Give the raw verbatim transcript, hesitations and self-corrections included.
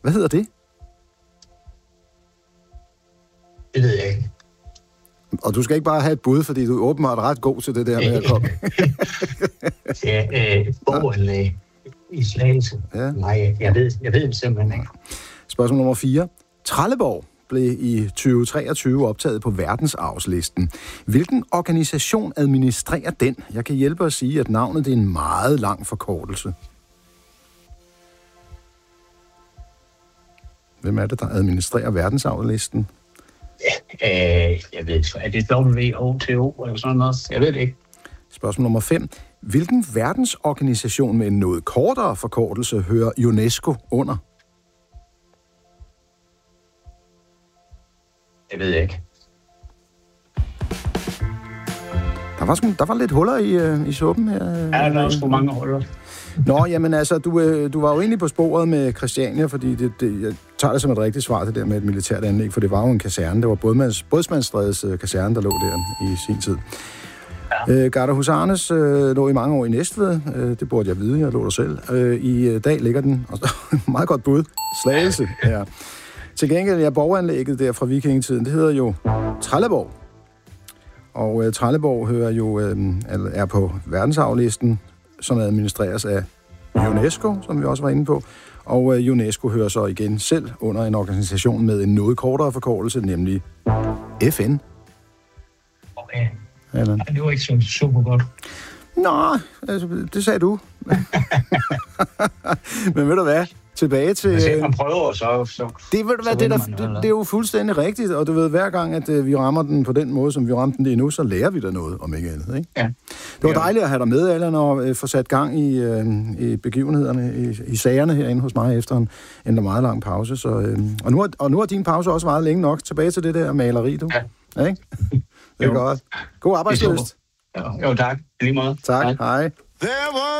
Hvad hedder det? Det ved jeg ikke. Og du skal ikke bare have et bud, fordi du er åbenbart ret god til det der med at komme. ja, øh, bogen øh, i Slagelse. Ja. Nej, jeg ved, jeg ved det simpelthen ikke. Spørgsmål nummer fire. Trelleborg blev i tyve treogtyve optaget på verdensarvslisten. Hvilken organisation administrerer den? Jeg kan hjælpe at sige, at navnet det er en meget lang forkortelse. Hvem er det, der administrerer verdensarvslisten? Ja, øh, jeg ved ikke. Er det W O T O eller sådan noget? Jeg ved det ikke. Spørgsmål nummer fem. Hvilken verdensorganisation med en noget kortere forkortelse hører UNESCO under? Det ved jeg ikke. Der var, sgu, der var lidt huller i, i suppen her. Ja, der er sgu mange huller. Nå, jamen altså, du, du var jo egentlig på sporet med Christiania, fordi det, det, jeg tager det som et rigtigt svar, det der med et militært anlæg, for det var jo en kaserne. Det var Bådsmands, Bådsmandsstrædes kaserne, der lå der i sin tid. Ja. Øh, Gardehusarnes øh, lå i mange år i Næstved. Øh, det burde jeg vide, jeg lå der selv. Øh, I øh, dag ligger den, og meget godt bud, Slagelse. Ja. Til gengæld, ja, borganlægget der fra vikingetiden, det hedder jo Trelleborg. Og øh, Trelleborg hører jo, øh, er på verdensarvlisten, som administreres af UNESCO, som vi også var inde på. Og øh, UNESCO hører så igen selv under en organisation med en noget kortere forkortelse, nemlig F N. Okay. Eller? Det var ikke så super godt. Nå, altså, det sagde du. Men ved du hvad? Tilbage til... Hvis man prøver, så... så det, ved du hvad, det, der, det, det er jo fuldstændig rigtigt, og du ved, hver gang, at uh, vi rammer den på den måde, som vi ramte den lige nu, så lærer vi der noget, om ikke andet, ikke? Ja. Det var dejligt at have dig med, Allan, og uh, få sat gang i, uh, i begivenhederne, i, i sagerne herinde hos mig, efter en, en meget lang pause. Så, uh, og, nu er, og nu har din pause også varet længe nok. Tilbage til det der maleri, du. Ja. Ja, ikke? Det er godt. God arbejdsløst. Jo, jo, tak. Lige måde. Tak, hej. hej.